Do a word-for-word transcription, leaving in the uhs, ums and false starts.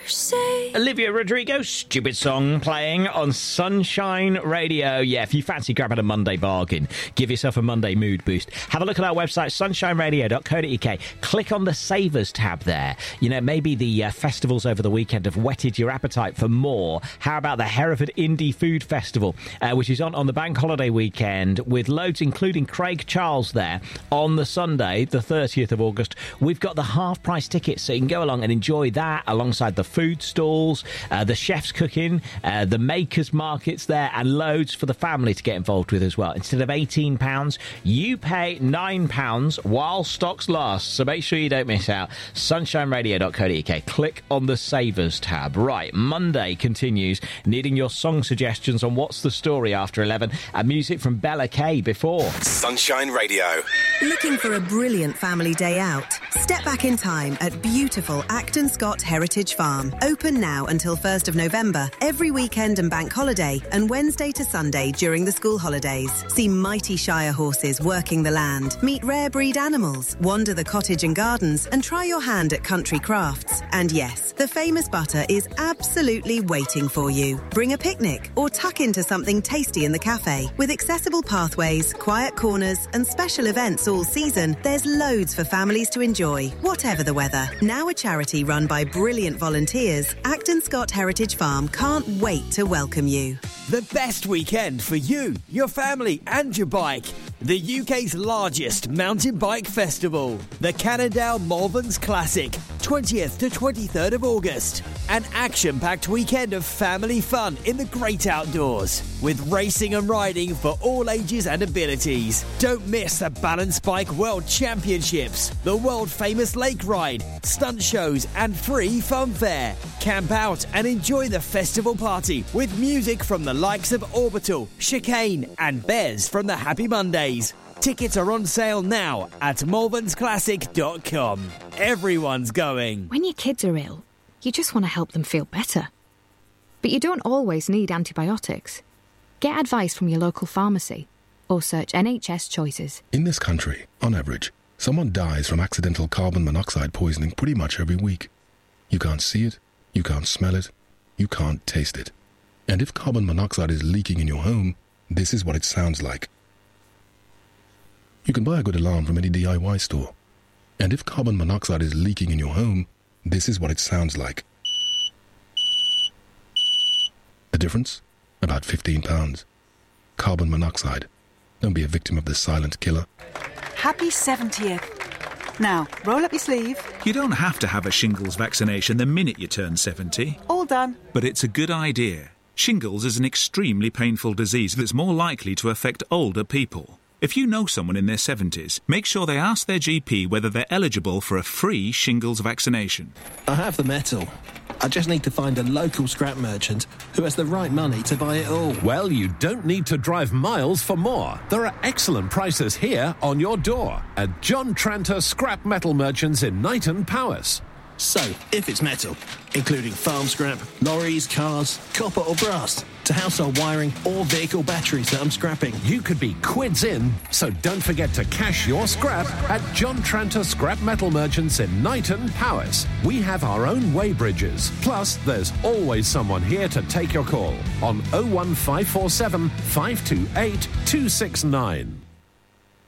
say. Olivia Rodrigo, Stupid Song, playing on Sunshine Radio. Yeah, if you fancy grabbing a Monday bargain, give yourself a Monday mood boost. Have a look at our website, sunshine radio dot co dot uk. Click on the Savours tab there. You know, maybe the uh, festivals over the weekend have whetted your appetite for more. How about the Hereford Indie Food Festival, uh, which is on on the bank holiday weekend, with loads, including Craig Charles there, on the Sunday, the thirtieth of August. We've got the half-price tickets, so you can go along and enjoy that alongside the food stalls, uh, the chefs cooking, uh, the makers markets there, and loads for the family to get involved with as well. Instead of eighteen pounds, you pay nine pounds while stocks last, so make sure you don't miss out. sunshine radio dot co dot uk. Click on the Savours tab. Right, Monday continues, needing your song suggestions on What's the Story after eleven, and music from Bella Kay before. Sunshine Radio. Looking for a brilliant family day out? Step back in time at beautiful Acton Scott Heritage Farm. Open now until first of November, every weekend and bank holiday, and Wednesday to Sunday during the school holidays. See mighty Shire horses working the land, meet rare breed animals, wander the cottage and gardens, and try your hand at country crafts. And yes, the famous butter is absolutely waiting for you. Bring a picnic or tuck into something tasty in the cafe. With accessible pathways, quiet corners, and special events all season, there's loads for families to enjoy, whatever the weather. Now a charity run by brilliant volunteers, Acton Scott Heritage Farm can't wait to welcome you. The best weekend for you, your family and your bike. The U K's largest mountain bike festival, the Cannondale Malverns Classic, twentieth to twenty-third of August. An action-packed weekend of family fun in the great outdoors, with racing and riding for all ages and abilities. Don't miss the Balance Bike World Championships, the world-famous lake ride, stunt shows and free fun fair. Camp out and enjoy the festival party with music from the likes of Orbital, Chicane and Bez from the Happy Mondays. Tickets are on sale now at malverns classic dot com. Everyone's going. When your kids are ill, you just want to help them feel better. But you don't always need antibiotics. Get advice from your local pharmacy or search N H S Choices. In this country, on average, someone dies from accidental carbon monoxide poisoning pretty much every week. You can't see it, you can't smell it, you can't taste it. And if carbon monoxide is leaking in your home, this is what it sounds like. You can buy a good alarm from any D I Y store. And if carbon monoxide is leaking in your home, this is what it sounds like. The difference? About fifteen pounds. Carbon monoxide. Don't be a victim of the silent killer. Happy seventieth. Now, roll up your sleeve. You don't have to have a shingles vaccination the minute you turn seventy. All done. But it's a good idea. Shingles is an extremely painful disease that's more likely to affect older people. If you know someone in their seventies, make sure they ask their G P whether they're eligible for a free shingles vaccination. I have the metal. I just need to find a local scrap merchant who has the right money to buy it all. Well, you don't need to drive miles for more. There are excellent prices here on your door at John Tranter Scrap Metal Merchants in Knighton Powys. So, if it's metal, including farm scrap, lorries, cars, copper or brass, to household wiring or vehicle batteries that I'm scrapping, you could be quids in, so don't forget to cash your scrap at John Tranter Scrap Metal Merchants in Knighton Powys. We have our own weighbridges, plus there's always someone here to take your call on oh one five four seven, five two eight, two six nine.